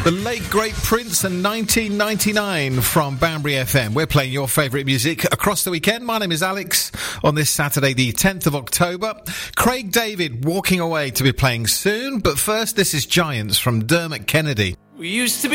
The late great Prince and 1999 from Banbury FM. We're playing your favourite music across the weekend. My name is Alex. On this Saturday, the 10th of October, Craig David walking away to be playing soon. But first, this is Giants from Dermot Kennedy. We used to be